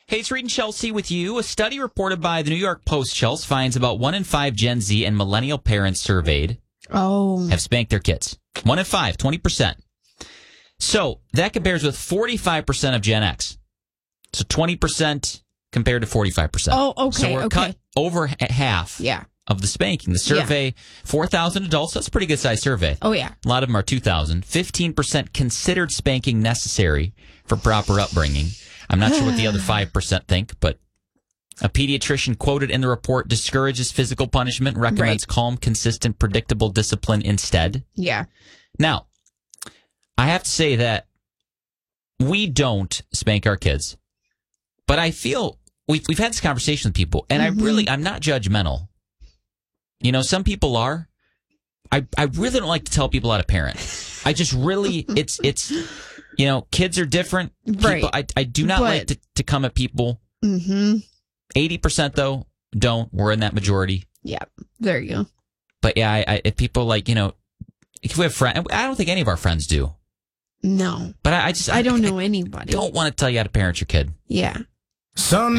Hey, it's Reed and Chelsea with you. A study reported by the New York Post, Chelsea, finds about 1 in 5 Gen Z and millennial parents surveyed have spanked their kids. 1 in 5, 20%. So that compares with 45% of Gen X. So 20% compared to 45%. Oh, okay. So we're cut over half of the spanking. The survey, 4,000 adults. That's a pretty good sized survey. Oh, yeah. A lot of them are 2,000. 15% considered spanking necessary for proper upbringing. I'm not sure what the other 5% think, but a pediatrician quoted in the report discourages physical punishment, recommends calm, consistent, predictable discipline instead. Yeah. Now, I have to say that we don't spank our kids, but I feel we've had this conversation with people, and I'm not judgmental. You know, some people are. I really don't like to tell people how to parent. I just really, it's you know, kids are different. People, I do not like to come at people. 80% though don't. We're in that majority. Yeah, there you go. But yeah, if people like, you know, if we have friends, I don't think any of our friends do. No, but I don't know anybody. Don't want to tell you how to parent your kid. Yeah.